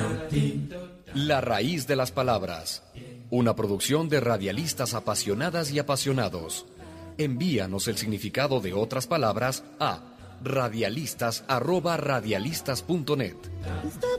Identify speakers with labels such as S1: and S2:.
S1: La raíz de las palabras. Una producción de radialistas apasionadas y apasionados. Envíanos el significado de otras palabras a radialistas@radialistas.net.